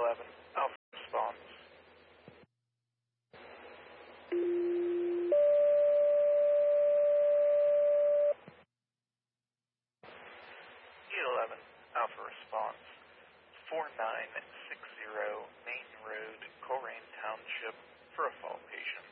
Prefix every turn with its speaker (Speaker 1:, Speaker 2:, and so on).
Speaker 1: 11 Alpha response. E11 Alpha response. 4960 Main Road, Coleraine Township, for a fall patient.